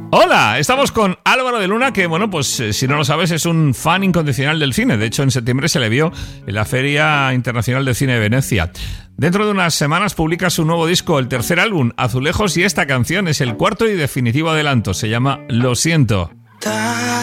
Hola, estamos con Álvaro de Luna, que bueno, pues si no lo sabes es un fan incondicional del cine. De hecho, en septiembre se le vio en la Feria Internacional de Cine de Venecia. Dentro de unas semanas publica su nuevo disco, el tercer álbum, Azulejos, y esta canción es el cuarto y definitivo adelanto. Se llama Lo Siento.